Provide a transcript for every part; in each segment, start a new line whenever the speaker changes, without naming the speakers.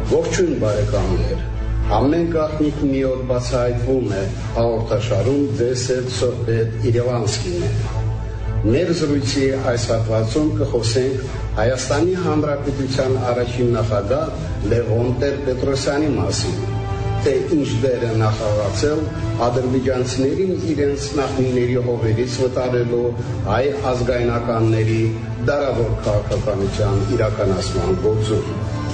Ողջույն բարեկամներ, ամեն գաղտնիք մի օր բացահայտվում է հաղորդաշարում ձեզ հետ Սորբետ Իրևանսկին է։ Մեր զրույցի այս հատվածում կխոսենք Հայաստանի Հանրապետության առաջին նախագահ Լևոն Տեր-Պետրոսյանի մասին, թե ինչ դեր է նախագծել ադրբեջանցիներին իրենց նախնիների հողերից վտարելու հայ ազգայնականների դարավոր քաղաքականության իրականացման գործում։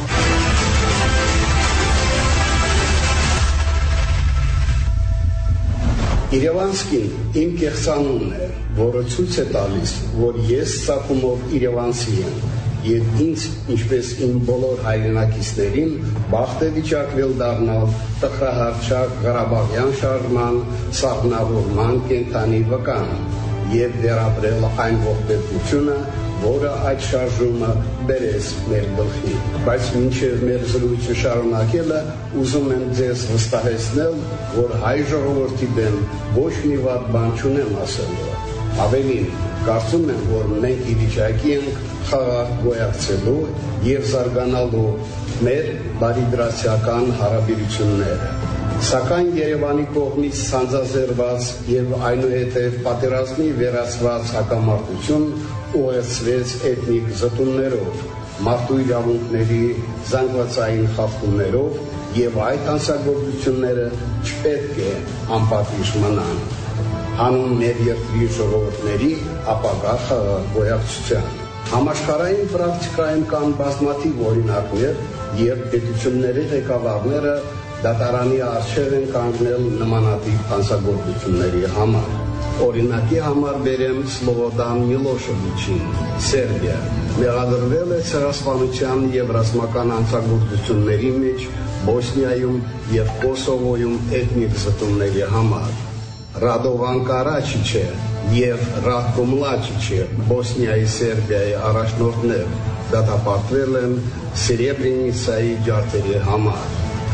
Իրևանսկին իմ կեղծանունն է, որը ցույց է տալիս, որ ես ծագումով իրևանցի եմ, և ինձ, ինչպես իմ բոլոր հայրենակիցներին, բախտ է վիճակվել դառնալ տխրահարչակ Ղարաբաղյան շարժման սահմանավորման կենդանի վկան և վերապրել այն ողբերգությունը, որը այդ շարժումը բերեց մեր գլխի։ Բայց մինչև մեր զրույցը շարունակելը ուզում եմ ձեզ վստահեցնել, որ հայ ժողովրդի դեմ ոչ մի վատ բան չունեմ ասելու։ Ավելին, կարծում եմ, որ մենք ի վիճակի ենք խաղաղ գոյակցելու և զարգանալու մեր բարիդրացիական հարաբերությունները։ Սակայն Երևանի կողմից ցանցազերված և այնուհետև պատերազմի վերածված հակամարտություն ուղեկցվեց էթնիկ զտումներով, մարդու իրավունքների զանգվածային խախտումներով և այդ հանցագործությունները չպետք է անպատիժ մնան, հանուն մեր երկրի ժողովուրդների ապագա խաղաղ գոյակցության։ Համաշխարհային պրակտիկայում կան բազմաթիվ օրինակներ, երբ պետությունների ղեկավարները դատարանի առջև են կանգնել նմանատիպ հանցագործությունների համար։ Օրինակի համար բերեմ Սլովոդան Միլոշևիչին, Սերբիա, մեղադրվել է ցեղասպանության և ռազմական հանցագործությունների մեջ Բոսնիայում և Կոսովոյում էթնիկ զտումների համար։ Ռադովան Կարաչիչը և Ռատկո Մլաչիչը, Բոսնիայի Սերբիայի առաջնորդներ, դատապարտվել են Սերեբրենիցայի ջարդերի համար։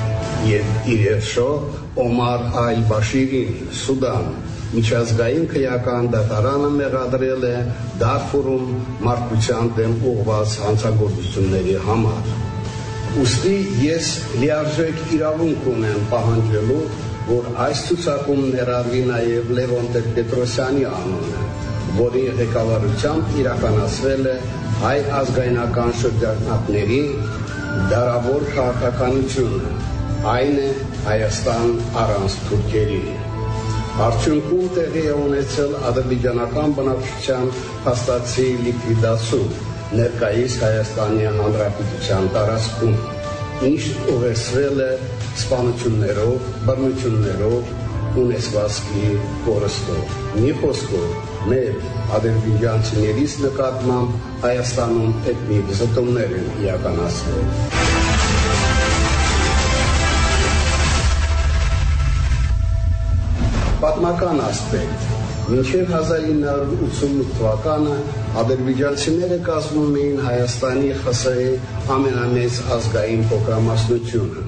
Եվ իրեշո Օմար Ալ-Բաշիրին, Սուդան, միջազգային քրեական դատարանը մեղադրել է Դարֆուրում մարդկության դեմ ուղղված հանցագործությունների համար։ Ուստի ես լիարժեք իրավունք ունեմ պահանջելու, որ այս ցուցակում ներառվի նաև Լևոն Տեր-Պետրոսյանի անունը, որի ղեկավարությամբ իրականացվել է հայ ազգայնական շրջանակների դարավոր քաղաքականությունը, այն է Հայաստան առանց թուրքերի։ Արդյունքում տեղի է ունեցել ադրբեջանական բնակչության փաստացի լիկվիդացում ներկայիս Հայաստանի Հանրապետության տարածքում, ինչ ուղեկցվել է սպանություններով, բռնություններով, ունեցվածքի կորստով։ Մի խոսքով, մեր ադրբեջանցիներից նկատմամբ Հայաստանում էթնիկ զտումներ են իրականացվել։ Պատմական ասպեկտ։ Մինչև 1988 թվականը ադրբեջանցիները կազմում էին Հայաստանի ԽՍՀ-ի ամենամեծ ազգային փոքրամասնությունը։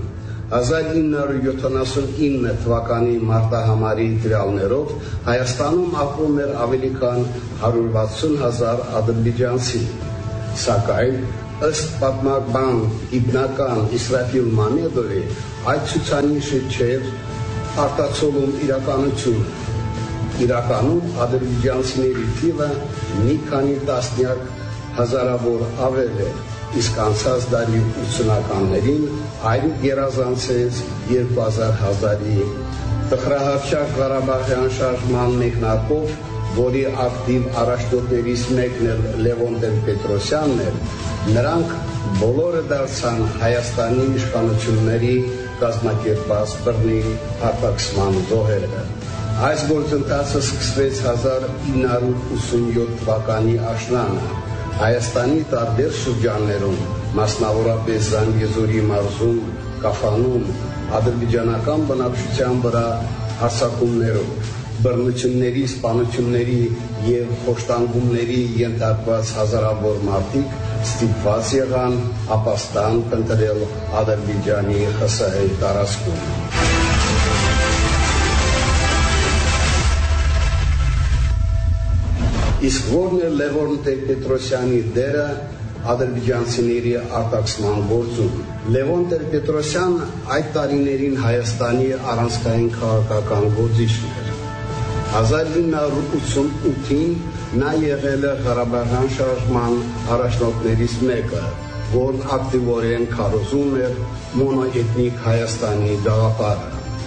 1979 թվականի մարտահամարի տվյալներով Հայաստանում ապրում էր ավելի քան 160,000 ադրբեջանցի, սակայն ըստ պատմաբան գիտնական Իսրաֆիլ Մամեդովի այդ ցուցանիշը չէր արտացոլում իրականությունը։ Իրականում ադրբեջանցիների թիվը մի քանի տասնյակ հազարավոր ավել է, իսկ անցած դարի 80-ականներին այն գերազանցեց 2000-ի տխրահարչակ Ղարաբաղյան շարժման մեկնարկով, որի ակտիվ առաջնորդներից մեկն էլ Լևոն Տեր-Պետրոսյանն էր, նրանք բոլորը դարձան Հայաստանի իշխանությունների կազմակերպած բռնի արտաքսման զոհերը։ Այս գործընթացը սկսվեց 1987 թվականի աշնանը Հայաստանի տարբեր շրջաններում, մասնավորապես Զանգեզուրի մարզում, Կաֆանում, ադրբեջանական բնակչության վրա հարձակումներով, բռնությունների, սպանությունների և խոշտանգումների ենթարկված հազարավոր մարդիկ ստիպված եղան ապաստան ընտրել Ադրբեջանի ԽՍՀ-ի տարածքում։ Իսկ որն է Լևոն Տեր-Պետրոսյանի դերը ադրբեջանցիների արտաքսման գործում։ Լևոն Տեր-Պետրոսյան այդ տարիներին Հայաստանի առանցքային քաղաքական գործիչն էր։ 1988-ին նա եղել է Ղարաբաղյան շարժման առաջնորդներից մեկը, որն ակտիվորեն քարոզում էր մոնոէթնիկ Հայաստանի գաղափարը։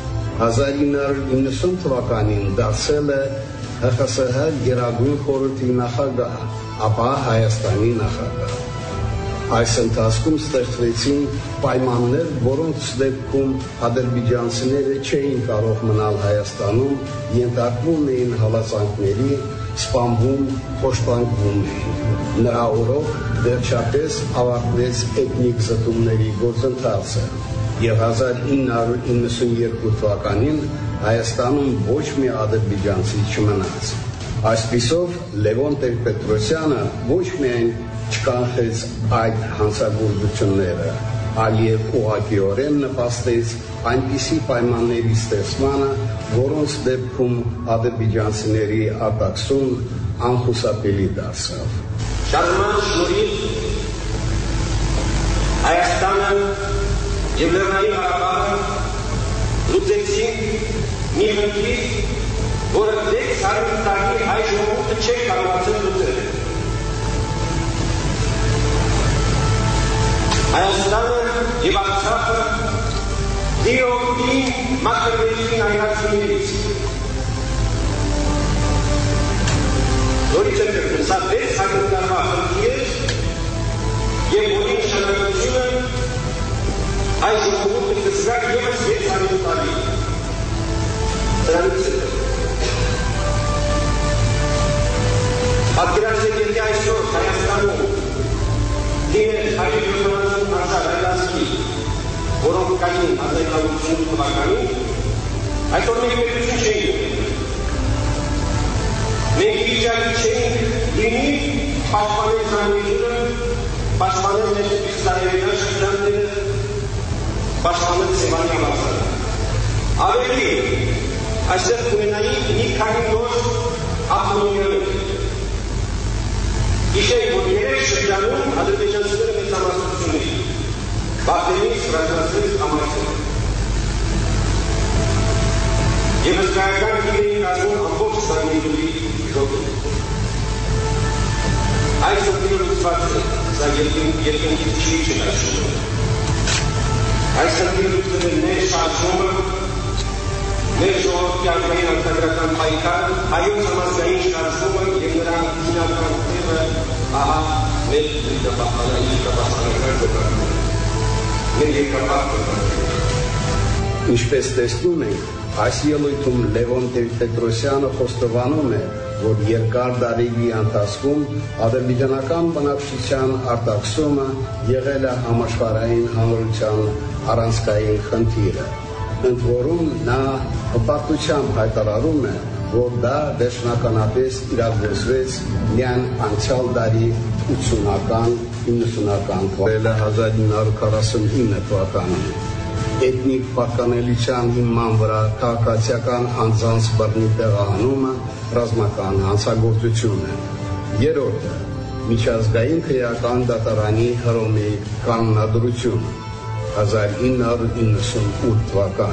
1990 թվականին դարձել է ՀԽՍՀ Գերագույն խորհրդի նախագահ, ապա Հայաստանի նախագահ։ Այս ընթացքում ստեղծվեցին պայմաններ, որոնց դեպքում ադրբեջանցիները չէին կարող մնալ Հայաստանում, ենթարկվում էին հալածանքների, սպանվում, խոշտանգվում էին։ Նրա օրոք վերջապես ավարտվեց էթնիկ զտումների գործընթացը, եւ 1992 թվականին Հայաստանում ոչ մի ադրբեջանցի չմնաց։ Այսպիսով Լևոն Տեր-Պետրոսյանը ոչ միայն չկանխեց այդ հանցագործությունները, այլև ուղղակիորեն նպաստեց այնպիսի պայմանների ստեղծմանը, որոնց դեպքում ադրբեջանցիների արտաքսում անխուսափելի դարձավ։
Շարժման շնորհիվ Հայաստանը եւ Լեռնային Ղարաբաղը լուծեցին մի խնդիր, որը 600 տարի հայ ժողովուրդը չէր կարողացել լուծել։ Հայաստանը եւ Արցախը դիոքին մակրվեցին այրացիներից։ Նորից եմ դեպքում, սա 600 տարվա խնդիր եւ որի նշանակությունը այս ժողովուրդը կզգա ևս 600 տարի։ Դրանից հետո պատկերացրեք, եթե այսօր Հայաստանում լիներ 170 հազար հայացքի, որոնք կային 1988 թվականին, այսօր մենք պետություն չէինք։ Մենք վիճակի չէինք լինի պաշտպանել զանգեզուրը, պաշտպանել մեր սարերենան շրջանները, պաշտպանել Սևանի համալսարանը։ Ավելի, այստեղ կունենայի մի քանի նոր ավտոնոմիաներ։ Հիշենք, որ 3 շրջանում ադրբեջանցիները մեծամասնություն էին, Բաղդենից, Վրաստանից, Համալսարան։ Եվ հսկայական թիվ էին կազմում ամբողջ զանգեզուրի ժողովուրդը։ Այս խնդիրը լուծված է, սա երկնքից չի չկայացնում։ Այս խնդիրը լուծվել է մեր շարժումը, մեր ժողովրդի ազգային արտադրական պայքարը, հայոց համազգային շարժումը եւ նրա հիմնական թեմը ահա մեր երկրապահպանական գործառույթը։ Մեր երկրապահպանական։
Ինչպես տեսնում ենք, այս ելույթում Լևոն Տեր-Պետրոսյանը խոստովանում է, որ երկար դարերի ընթացքում ադրբեջանական բնակչության արտաքսումը եղել է համաշխարհային հանրության առանցքային խնդիրը։ Ընդ որում նա հպարտությամբ հայտարարում է, որ դա վերջնականապես իրագործվեց միայն անցյալ դարի 80-ական, 90-ական թվականներին 1949 թվականին։ Էթնիկ պատկանելիության հիման վրա քաղաքացիական անձանց բռնի տեղահանումը ռազմական հանցագործություն է։ Երրորդը միջազգային քրեական դատարանի Հռոմի կանոնադրությունը 1998 թվական։